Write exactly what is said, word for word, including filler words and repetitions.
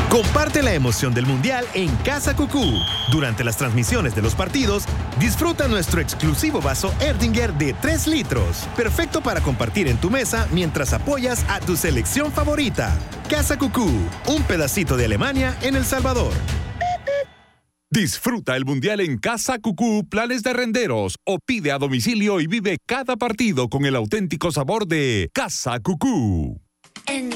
Comparte la emoción del Mundial en Casa Cucú. Durante las transmisiones de los partidos, disfruta nuestro exclusivo vaso Erdinger de tres litros. Perfecto para compartir en tu mesa mientras apoyas a tu selección favorita. Casa Cucú, un pedacito de Alemania en El Salvador. Disfruta el Mundial en Casa Cucú, planes de renderos o pide a domicilio y vive cada partido con el auténtico sabor de Casa Cucú. En